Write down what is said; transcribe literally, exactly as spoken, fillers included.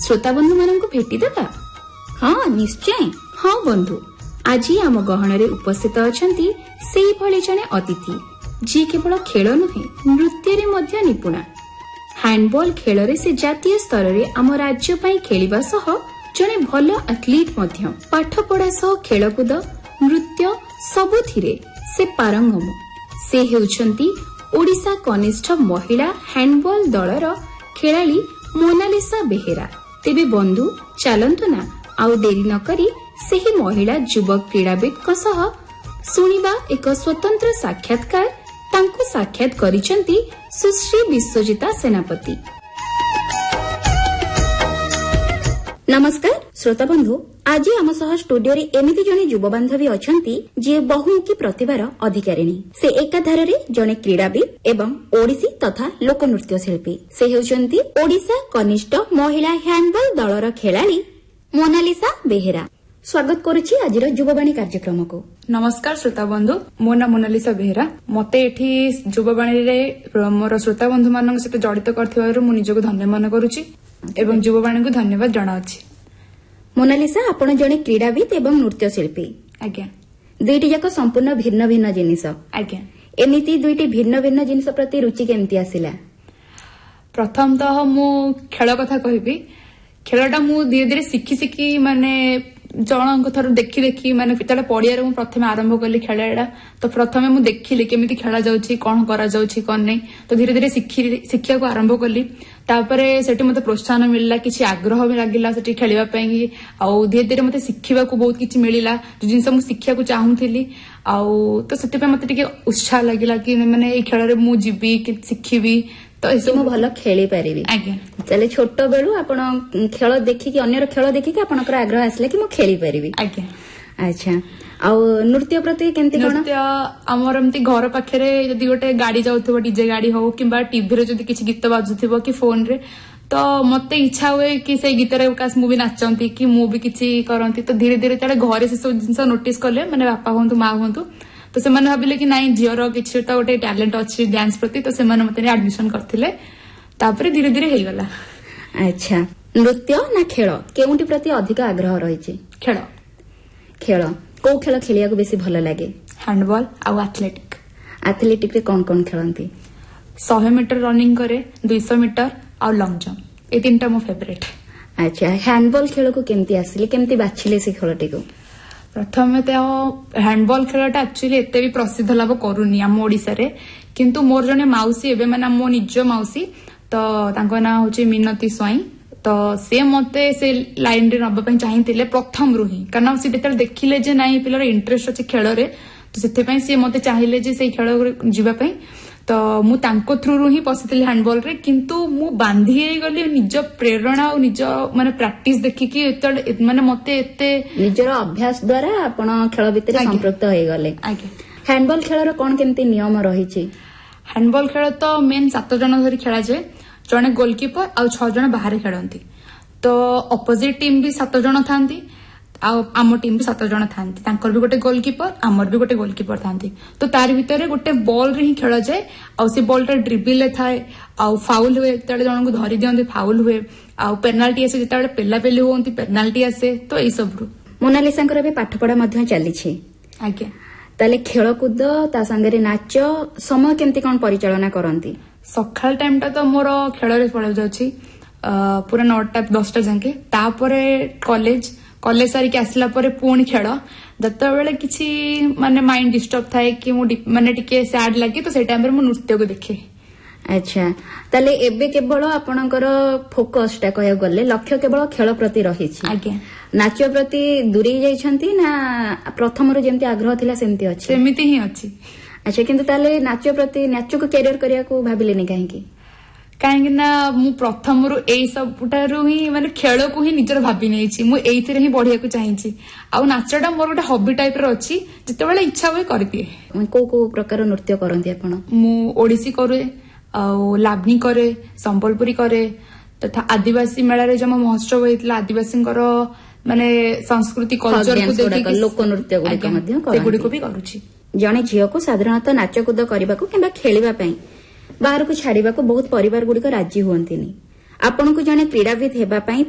श्रोता बंधु मानक भेटिदेबा। हाँ निश्चय। हाँ बंधु, आज आम गहन उपस्थित अछंती सेही भली जने अतिथि जी केवल खेल नुहे नृत्य मध्य निपुणा। हैंडबॉल खेल से जातीय स्तर में आम राज्य पाई खेलिबा सह जने भल एथलीट मध्य। पाठ पढ़ा सह खेलकूद नृत्य सबुथिरे से पारंगम। से हेउछंती ओडिशा कनिष्ठ महिला हैंडबॉल दलर खेलाड़ी मोनालिसा बेहेरा। तेबे बंधु चलंतु ना आउ देरी न करी सेही महिला युवक क्रीड़ाविद सह सुनिबा एक स्वतंत्र साक्षात्कार। तांको साक्षात करिसंती सुश्री विश्वजिता सेनापति। नमस्कार श्रोता बंधु, आज आम सह स्टूडियो रे एमिति जने युवा बांधवी अछंती जे बहुमुखी प्रतिभार अधिकारिणी। से एकाधार रे जने क्रीड़ाविद एवं ओडिसी तथा लोकनृत्य शिल्पी। से हेउचंती ओडिशा कनिष्ठ महिला हैंडबॉल दलर खेलाड़ी मोनालिसा बेहेरा। स्वागत करुछि आजिर युववाणी कार्यक्रम को। नमस्कार श्रोता बंधु, मो ना मोनालिसा बेहेरा। मते एठी युववाणी रे मोर श्रोता बंधु मानक सहित जड़ित करथिबारु मु निजको धन्य मन करुछि एवं युववाणी को धन्यवाद जणाउछि। मोनालिसा आपण जने क्रीड़ाविद एवं नृत्य शिल्पी। आज्ञा। दुईटी जाक संपूर्ण भिन्न भिन्न जिनिस। आज्ञा। एमिति दुईटी भिन्न भिन्न जिनिस प्रति रुचि केमती आसिला? प्रथम तो मु खेल कथा कहबी। खेलटा मु धीरे धीरे शिखी शिखी माने जन थर देखी देखी माने जेतले पड़िया मु प्रथम आरंभ कली खेलटा। तो प्रथमे मु देखिली केमिति खेला जाउछि, कोन करा जाउछि, कोन नै। तो धीरे धीरे शिखी शिक्षा को आरंभ कली। तापरे सेठी मते प्रोत्साहन मिलला, किछि आग्रह भी लागिला सेठी खेलिबा पई। आउ धीरे धीरे मते शिखिबा को बहुत किछि मिलिला, जो जिंस मु शिक्षा को चाहूथिली। आउ तो सेठी पे मते टिके उत्साह लागिला कि माने ए खेल रे मु जिबी कि शिखिबी, तो एसो मु भलो खेली पारिबी। आज्ञा। चले छोट बेलू आपण खेल देखि कि अन्यर खेल देखि कि आपनकर आग्रह आसले कि मु खेली पारिबी। आज्ञा। अच्छा, आउ नृत्य प्रति केमती कोन? नृत्य हमर एमती घर पाखरे जदी गोटे गाड़ी जाउथबो, डीजे गाड़ी हो किबा टीवी रे जदी किछि गीत बाजुथबो कि फोन रे, तो मते इच्छा हुए कि से गीत रे कास मु भी नाचंती कि मु भी किछि करंती। तो धीरे धीरे तळे घरे से सब जिंस नोटिस करले, माने बापा होंतु मां होंतु, तो से माने भाबिले कि नाइ झियर किछि त गोटे टैलेंट अछि डांस प्रति। तो से माने मते एडमिशन करथिले, तापरे धीरे धीरे हेइ गला। अच्छा, नृत्य ना खेल केउंटी प्रति अधिक आग्रह रहिछि? खेल। खेल को खेल खेलिया को बेसी भलो लागे? हैंडबॉल आ एथलेटिक। एथलेटिक रे कोन कोन खेलंती? सौ मीटर रनिंग करे, दो सौ मीटर और लॉन्ग जंप। ए तीनटा मो फेवरेट। अच्छा, हैंडबॉल खेल को केमती आसिले, केमती बाछिले से खेलटी को? प्रथम तो हैंडबॉल खेलटा एक्चुअली एते भी प्रसिद्ध लाभ करूनी आम ओडिसा रे, किंतु मोर जने माउसी एबे माने मो निज माउसी, तो तांको ना होची मिनती स्वाई। तो से मते से लाइन रे नबा पई चाहिथिले प्रथम रु ही, कारण से जेतल देखिले जे नाइ पिलर इंटरेस्ट अछि खेल रे, तो सेते पई से मते चाहिले जे से खेल रे जिबा पई। तो मु तांको थ्रू रु ही पसिथिले हैंडबॉल रे, किंतु मु बांधी हे गली निज प्रेरणा और निज माने प्रैक्टिस देखि कि एतल माने मते एते निजर अभ्यास द्वारा आपण खेल भितर संपृक्त हे गले। आगे हैंडबॉल खेल रो कोन केमती नियम रहिछि? हैंडबॉल खेल तो मेन सात जन धरि खेला जाय, जने गोलकीपर आ छह जन बाहर खेलंती। तो अपोजिट टीम भी सात जन थांती, आम टीम भी सात जन था, भी गोटे गोलकीपर आमर भी गोटे गोलकीपर था। तो तार भितर गोटे बॉल रे ही खेल जाए, आ से बॉल टा ड्रिबल थाए, आ फाउल हुए जिते जन को धरी दियंती फाउल हुए, आ पेनाल्टी आसे जिते पेला पेली होती पेनाल्टी आसे। तो यही सब मोनालिसा पाठ पढ़ा चली। आज्ञा। ताले खेलकूद ता संगे नाच समय केमती कौन परिचालना करती? सकाल टाइम टा तो मोर खेल पड़ जाऊँ पूरा नौटा दसटा जाके, तापरे कॉलेज कॉलेज सारिक आसला परे पुणी खेल। जत बेले किछि माने माइंड डिस्टर्ब थाए कि मु माने टिके सैड लागे, तो से टाइम रे मु नृत्य को देखे। अच्छा, ताले एबे केवल आपणकर फोकस टा कहय गले लक्ष्य केवल खेल प्रति रहिछि? आज्ञा। नाच प्रति दूरी जाइछंती ना प्रथम रो जेमती आग्रह थिला सेमती अछि? सेमिति ही अछि। अच्छा, किंतु ताले नाच प्रति नाच को कैरियर करिया को भाबिलेनी काहे की? कहीं ना मु प्रथम रु एई सबटारु ही माने खेल को ही निजर भाबी नेछि, मु एइथिरे ही बढ़िया को चाहिछि। आ नाचटा मोर गोटे हॉबी टाइप रो अछि, जते बेले इच्छा होय करदिए। को को प्रकार नृत्य करंती आपण? मु ओडिसी करे, आ लावनी करे, संबलपुरी करे, तथा आदिवासी मेला रे जम महोत्सव होइतला आदिवासींकर माने संस्कृति कल्चर को देखि लोक नृत्य गुडी मध्ये करंती, गुडी को भी करूछि। जने झियो को साधारणतः नाच कूद करबा को किबा खेलिबा पई बाहर को छाड़िबा को बहुत परिवार गुडी को राजी हुअंतिनी। आपन को जने क्रीड़ाविद हेबा पई